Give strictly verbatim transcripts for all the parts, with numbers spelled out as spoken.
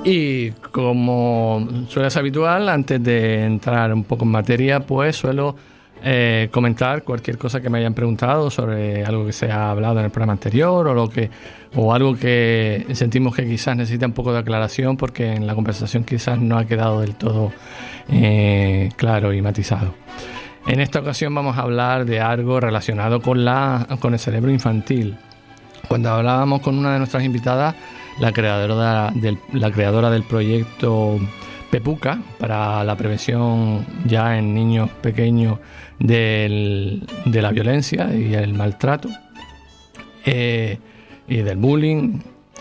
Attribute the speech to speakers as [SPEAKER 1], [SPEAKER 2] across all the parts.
[SPEAKER 1] Y como suele ser habitual, antes de entrar un poco en materia, pues suelo eh, comentar cualquier cosa que me hayan preguntado sobre algo que se ha hablado en el programa anterior o lo que o algo que sentimos que quizás necesita un poco de aclaración porque en la conversación quizás no ha quedado del todo eh, claro y matizado. En esta ocasión vamos a hablar de algo relacionado con la con el cerebro infantil. Cuando hablábamos con una de nuestras invitadas, la creadora del, la creadora del proyecto PEPUCA para la prevención ya en niños pequeños del, de la violencia y el maltrato eh, y del bullying,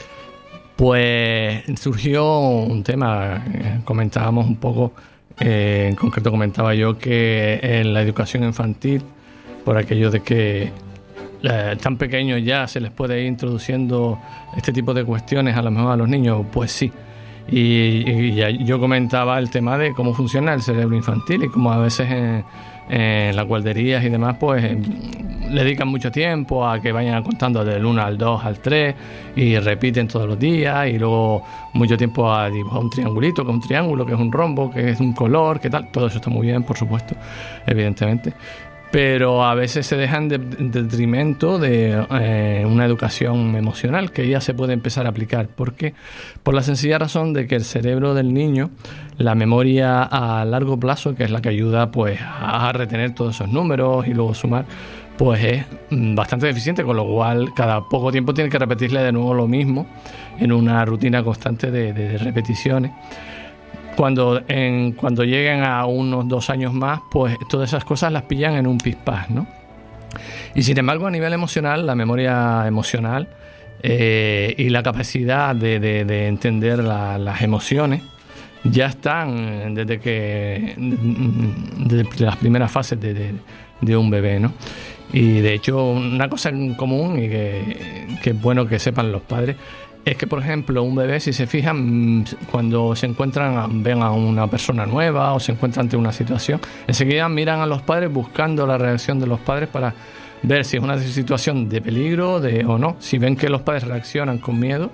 [SPEAKER 1] pues surgió un tema, eh, comentábamos un poco, eh, en concreto comentaba yo que en la educación infantil, por aquello de que Eh, tan pequeños ya se les puede ir introduciendo este tipo de cuestiones a lo mejor a los niños, pues sí. Y, y ya yo comentaba el tema de cómo funciona el cerebro infantil y cómo a veces en, en las guarderías y demás pues le dedican mucho tiempo a que vayan contando del uno al dos al tres y repiten todos los días y luego mucho tiempo a dibujar un triangulito, que es un triángulo, que es un rombo, que es un color, que tal. Todo eso está muy bien, por supuesto, evidentemente. Pero a veces se dejan de, de detrimento de eh, una educación emocional que ya se puede empezar a aplicar. ¿Por qué? Por la sencilla razón de que el cerebro del niño, la memoria a largo plazo, que es la que ayuda pues a retener todos esos números y luego sumar, pues es bastante deficiente, con lo cual cada poco tiempo tiene que repetirle de nuevo lo mismo en una rutina constante de, de, de repeticiones. Cuando, en, cuando lleguen a unos dos años más, pues todas esas cosas las pillan en un pispás, ¿no? Y sin embargo, a nivel emocional, la memoria emocional eh, y la capacidad de, de, de entender la, las emociones ya están desde que desde las primeras fases de, de, de un bebé, ¿no? Y de hecho, una cosa en común y que, que es bueno que sepan los padres es que, por ejemplo, un bebé, si se fijan, cuando se encuentran, ven a una persona nueva o se encuentran ante una situación, enseguida miran a los padres buscando la reacción de los padres para ver si es una situación de peligro de, o no. Si ven que los padres reaccionan con miedo,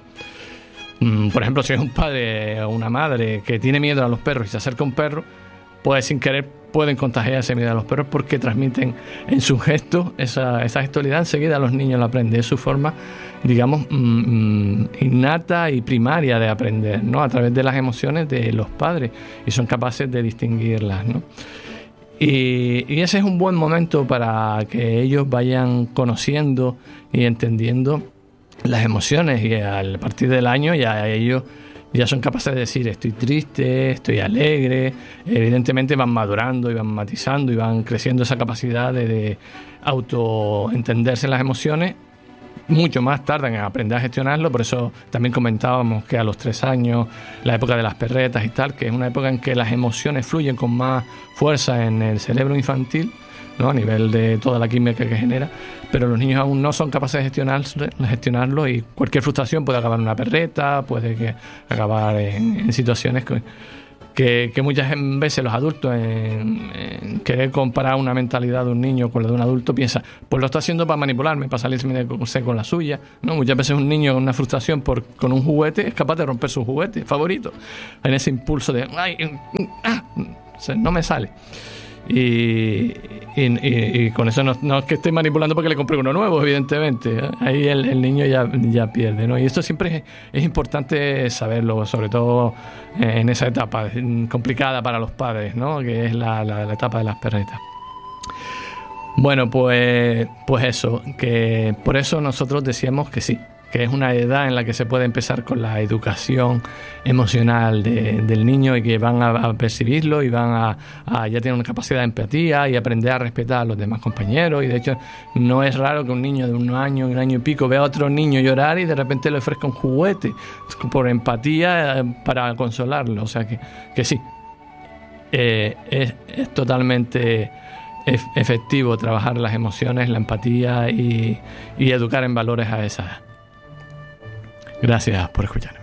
[SPEAKER 1] por ejemplo, si es un padre o una madre que tiene miedo a los perros y se acerca a un perro, pues sin querer pueden contagiar ese miedo a los perros porque transmiten en sus gestos esa, esa gestualidad. Enseguida los niños la aprenden. Es su forma, digamos, mmm, innata y primaria de aprender, ¿no? A través de las emociones de los padres, y son capaces de distinguirlas, ¿no? Y, y ese es un buen momento para que ellos vayan conociendo y entendiendo las emociones, y a partir del año ya ellos ya son capaces de decir estoy triste, estoy alegre. Evidentemente van madurando y van matizando y van creciendo esa capacidad de, de autoentenderse las emociones. Mucho más tardan en aprender a gestionarlo, por eso también comentábamos que a los tres años, la época de las perretas y tal, que es una época en que las emociones fluyen con más fuerza en el cerebro infantil, ¿no? A nivel de toda la química que genera, pero los niños aún no son capaces de gestionar, gestionarlo, y cualquier frustración puede acabar en una perreta, puede que acabar en, en situaciones que, que, que muchas veces los adultos, en, en querer comparar una mentalidad de un niño con la de un adulto, piensa, pues lo está haciendo para manipularme, para salirse con la suya, ¿no? Muchas veces un niño con una frustración por, con un juguete es capaz de romper su juguete favorito, en ese impulso de ¡ay! ¡Ah! No me sale. Y, y, y, y con eso no, no es que esté manipulando porque le compré uno nuevo, evidentemente, ¿eh? Ahí el, el niño ya, ya pierde, ¿no? Y esto siempre es, es importante saberlo, sobre todo en esa etapa complicada para los padres, ¿no? Que es la, la, la etapa de las perretas. Bueno, pues, pues eso, que por eso nosotros decíamos que sí, que es una edad en la que se puede empezar con la educación emocional de, del niño, y que van a, a percibirlo y van a, a ya tener una capacidad de empatía y aprender a respetar a los demás compañeros. Y de hecho no es raro que un niño de un año, un año y pico vea a otro niño llorar y de repente le ofrezca un juguete por empatía, eh, para consolarlo. O sea que, que sí, eh, es, es totalmente efectivo trabajar las emociones, la empatía y, y educar en valores a esa edad. Gracias por escuchar.